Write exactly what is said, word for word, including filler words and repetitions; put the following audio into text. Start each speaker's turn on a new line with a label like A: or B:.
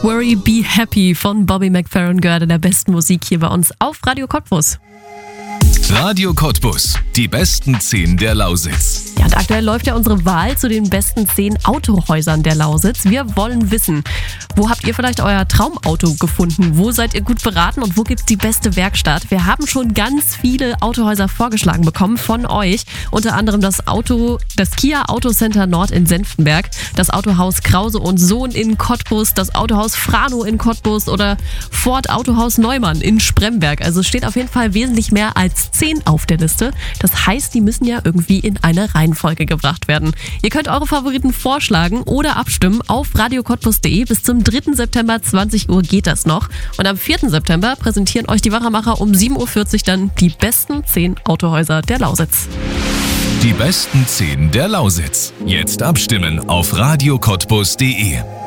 A: Don't Worry, Be Happy von Bobby McFerrin gehört in der besten Musik hier bei uns auf Radio Cottbus.
B: Radio Cottbus, die besten zehn der Lausitz.
A: Ja, und aktuell läuft ja unsere Wahl zu den besten zehn Autohäusern der Lausitz. Wir wollen wissen, wo habt ihr vielleicht euer Traumauto gefunden? Wo seid ihr gut beraten und wo gibt's die beste Werkstatt? Wir haben schon ganz viele Autohäuser vorgeschlagen bekommen von euch. Unter anderem das Auto, das Kia Autocenter Nord in Senftenberg, das Autohaus Krause und Sohn in Cottbus, das Autohaus Frano in Cottbus oder Ford Autohaus Neumann in Spremberg. Also es steht auf jeden Fall wesentlich mehr als zehn auf der Liste. Das heißt, die müssen ja irgendwie in eine Reihenfolge gebracht werden. Ihr könnt eure Favoriten vorschlagen oder abstimmen auf radio cottbus punkt de. Bis zum dritten September zwanzig Uhr geht das noch. Und am vierten September präsentieren euch die Wachermacher um sieben Uhr vierzig dann die besten zehn Autohäuser der Lausitz.
B: Die besten zehn der Lausitz. Jetzt abstimmen auf radio cottbus punkt de.